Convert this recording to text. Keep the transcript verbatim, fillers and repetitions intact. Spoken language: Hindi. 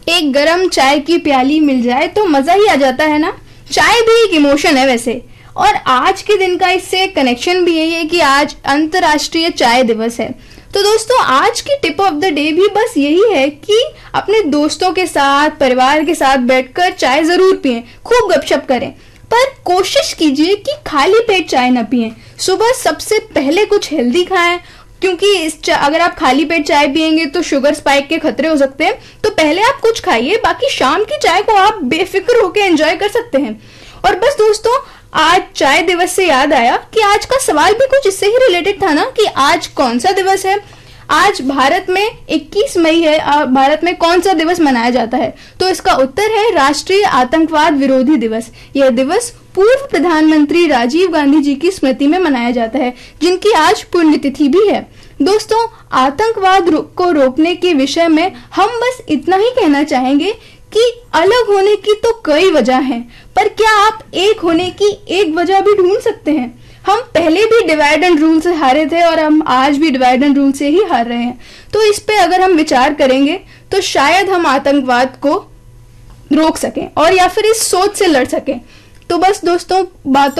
एक गरम चाय की प्याली मिल जाए तो मजा ही आ जाता है ना। चाय भी एक इमोशन है वैसे। और आज के दिन का इससे कनेक्शन भी यही है कि आज अंतर्राष्ट्रीय चाय दिवस है। तो दोस्तों, आज की टिप ऑफ द डे भी बस यही है कि अपने दोस्तों के साथ, परिवार के साथ बैठकर चाय जरूर पिएं, खूब गपशप करें, पर कोशिश कीजिए कि खाली पेट चाय न पिएं। सुबह सबसे पहले कुछ हेल्दी खाएं, क्योंकि इस अगर आप खाली पेट चाय पिएंगे तो शुगर स्पाइक के खतरे हो सकते हैं। तो पहले आप कुछ खाइए, बाकी शाम की चाय को आप बेफिक्र होकर एंजॉय कर सकते हैं। और बस दोस्तों, आज चाय दिवस से याद आया कि आज का सवाल भी कुछ इससे ही रिलेटेड था ना, कि आज कौन सा दिवस है। आज भारत में इक्कीस मई है। भारत में कौन सा दिवस मनाया जाता है? तो इसका उत्तर है राष्ट्रीय आतंकवाद विरोधी दिवस। यह दिवस पूर्व प्रधानमंत्री राजीव गांधी जी की स्मृति में मनाया जाता है, जिनकी आज पुण्यतिथि भी है। दोस्तों, आतंकवाद को रोकने के विषय में हम बस इतना ही कहना चाहेंगे कि अलग होने की तो कई वजह हैं, पर क्या आप एक होने की एक वजह भी ढूंढ सकते हैं? हम पहले भी डिवाइड एंड रूल से हारे थे और हम आज भी डिवाइड एंड रूल से ही हार रहे हैं। तो इस पे अगर हम विचार करेंगे तो शायद हम आतंकवाद को रोक सकें और या फिर इस सोच से लड़ सकें। तो बस दोस्तों, बातों